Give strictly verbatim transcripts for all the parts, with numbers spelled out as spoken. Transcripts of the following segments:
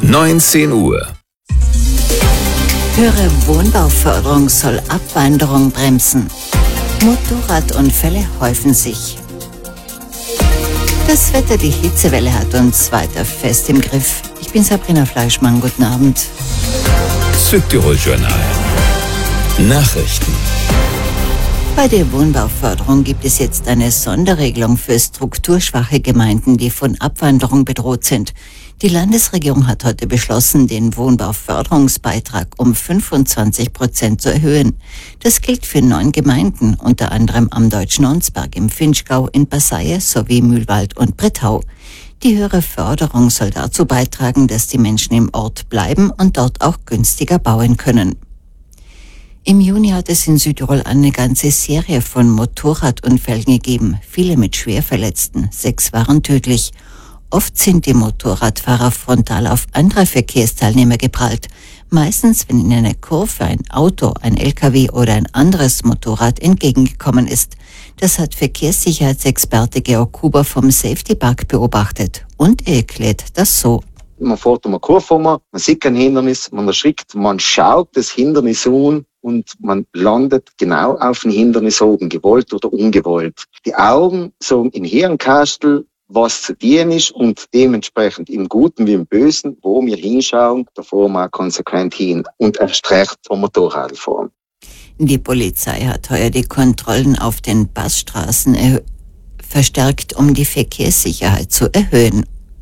neunzehn Uhr. Höhere Wohnbauförderung soll Abwanderung bremsen. Motorradunfälle häufen sich. Das Wetter, die Hitzewelle hat uns weiter fest im Griff. Ich bin Sabrina Fleischmann, guten Abend. Südtirol-Journal. Nachrichten. Bei der Wohnbauförderung gibt es jetzt eine Sonderregelung für strukturschwache Gemeinden, die von Abwanderung bedroht sind. Die Landesregierung hat heute beschlossen, den Wohnbauförderungsbeitrag um fünfundzwanzig Prozent zu erhöhen. Das gilt für neun Gemeinden, unter anderem am Deutschen Onsberg, im Vinschgau, in Passaie sowie Mühlwald und Brettau. Die höhere Förderung soll dazu beitragen, dass die Menschen im Ort bleiben und dort auch günstiger bauen können. Im Juni hat es in Südtirol eine ganze Serie von Motorradunfällen gegeben, viele mit Schwerverletzten, sechs waren tödlich. Oft sind die Motorradfahrer frontal auf andere Verkehrsteilnehmer geprallt, meistens wenn in einer Kurve ein Auto, ein L K W oder ein anderes Motorrad entgegengekommen ist. Das hat Verkehrssicherheitsexperte Georg Huber vom Safety Park beobachtet und er erklärt das so. Man fährt um eine Kurve rum, man sieht kein Hindernis, man erschrickt, man schaut das Hindernis an und man landet genau auf dem Hindernis oben, gewollt oder ungewollt. Die Augen so im Hirnkastel, was zu dienen ist und dementsprechend im Guten wie im Bösen, wo wir hinschauen, da fahren wir auch konsequent hin und erst recht vom Motorrad fahren. Die Polizei hat heuer die Kontrollen auf den Passstraßen erhö- verstärkt, um die Verkehrssicherheit zu erhöhen.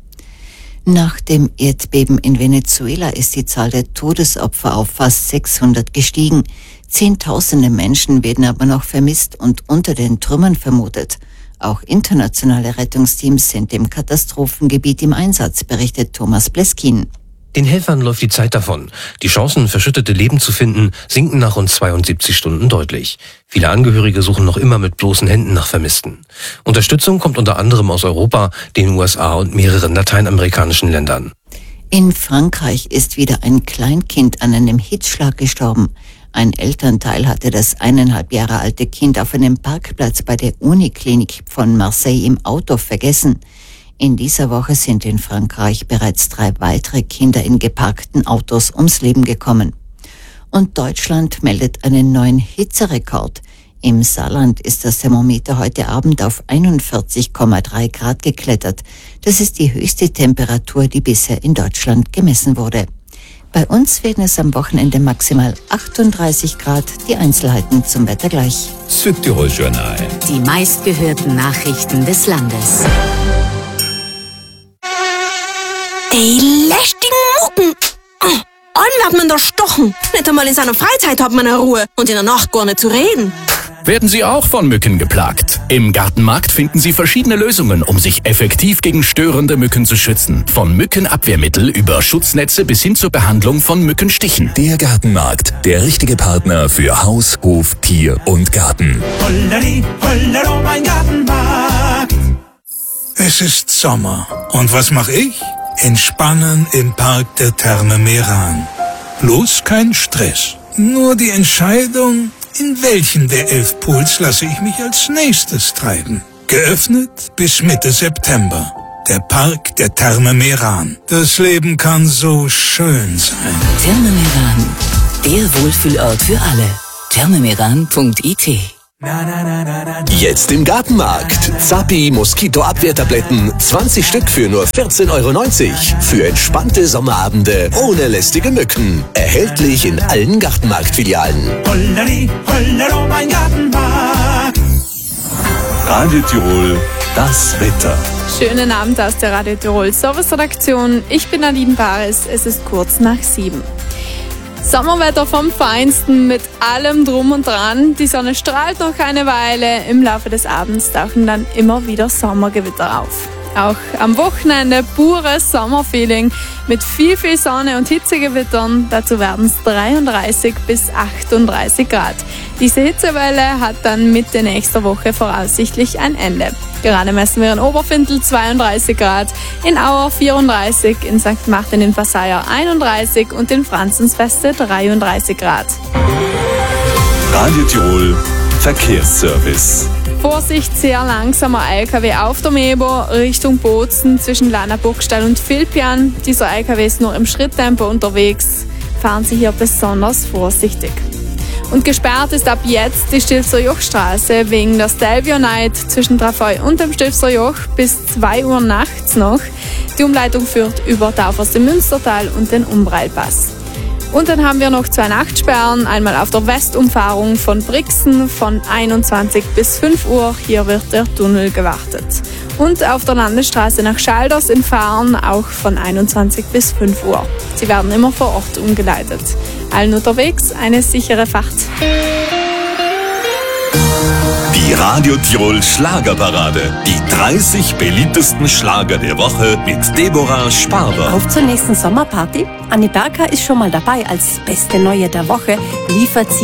Nach dem Erdbeben in Venezuela ist die Zahl der Todesopfer auf fast sechshundert gestiegen. Zehntausende Menschen werden aber noch vermisst und unter den Trümmern vermutet. Auch internationale Rettungsteams sind im Katastrophengebiet im Einsatz, berichtet Thomas Bleskin. Den Helfern läuft die Zeit davon. Die Chancen, verschüttete Leben zu finden, sinken nach rund zweiundsiebzig Stunden deutlich. Viele Angehörige suchen noch immer mit bloßen Händen nach Vermissten. Unterstützung kommt unter anderem aus Europa, den U S A und mehreren lateinamerikanischen Ländern. In Frankreich ist wieder ein Kleinkind an einem Hitzschlag gestorben. Ein Elternteil hatte das eineinhalb Jahre alte Kind auf einem Parkplatz bei der Uniklinik von Marseille im Auto vergessen. In dieser Woche sind in Frankreich bereits drei weitere Kinder in geparkten Autos ums Leben gekommen. Und Deutschland meldet einen neuen Hitzerekord. Im Saarland ist das Thermometer heute Abend auf einundvierzig Komma drei Grad geklettert. Das ist die höchste Temperatur, die bisher in Deutschland gemessen wurde. Bei uns werden es am Wochenende maximal achtunddreißig Grad. Die Einzelheiten zum Wetter gleich. Südtirol-Journal. Die meistgehörten Nachrichten des Landes. Die lästigen Mucken. Allem wird man da stochen. Nicht einmal in seiner Freizeit hat man eine Ruhe und in der Nacht gar nicht zu reden. Werden Sie auch von Mücken geplagt? Im Gartenmarkt finden Sie verschiedene Lösungen, um sich effektiv gegen störende Mücken zu schützen. Von Mückenabwehrmittel über Schutznetze bis hin zur Behandlung von Mückenstichen. Der Gartenmarkt, der richtige Partner für Haus, Hof, Tier und Garten. Holleri, hollero, mein Gartenmarkt. Es ist Sommer. Und was mache ich? Entspannen im Park der Therme Meran. Bloß kein Stress. Nur die Entscheidung, in welchen der elf Pools lasse ich mich als nächstes treiben. Geöffnet bis Mitte September. Der Park der Therme Meran. Das Leben kann so schön sein. Therme Meran, der Wohlfühlort für alle. thermemeran punkt I T. Jetzt im Gartenmarkt. Zappi Moskitoabwehrtabletten. zwanzig Stück für nur vierzehn Euro neunzig. Für entspannte Sommerabende ohne lästige Mücken. Erhältlich in allen Gartenmarktfilialen. Holleri, hollero, mein Gartenmarkt. Radio Tirol, das Wetter. Schönen Abend aus der Radio Tirol Service-Redaktion. Ich bin Nadine Bares. Es ist kurz nach sieben. Sommerwetter vom Feinsten mit allem Drum und Dran. Die Sonne strahlt noch eine Weile. Im Laufe des Abends tauchen dann immer wieder Sommergewitter auf. Auch am Wochenende pures Sommerfeeling mit viel, viel Sonne und Hitzegewittern. Dazu werden es dreiunddreißig bis achtunddreißig Grad. Diese Hitzewelle hat dann Mitte nächster Woche voraussichtlich ein Ende. Gerade messen wir in Oberfindl zweiunddreißig Grad, in Auer vierunddreißig, in Sankt Martin in Passaia einunddreißig und in Franzensfeste dreiunddreißig Grad. Radio Tirol Verkehrsservice. Vorsicht, sehr langsamer L K W auf der Meber Richtung Bozen zwischen Lana Burgstall und Filpian. Dieser L K W ist nur im Schritttempo unterwegs. Fahren Sie hier besonders vorsichtig. Und gesperrt ist ab jetzt die Stilfser Jochstraße wegen der Stelvio Night zwischen Trafoi und dem Stilfser Joch bis zwei Uhr nachts noch. Die Umleitung führt über Taufers im Münstertal und den Umbreilpass. Und dann haben wir noch zwei Nachtsperren, einmal auf der Westumfahrung von Brixen von einundzwanzig bis fünf Uhr. Hier wird der Tunnel gewartet. Und auf der Landesstraße nach Schalders in Fahren auch von einundzwanzig bis fünf Uhr. Sie werden immer vor Ort umgeleitet. Allen unterwegs eine sichere Fahrt. Die Radio Tirol Schlagerparade. Die dreißig beliebtesten Schlager der Woche mit Deborah Sparber. Auf zur nächsten Sommerparty. Anni Berker ist schon mal dabei als beste Neue der Woche. Liefert sie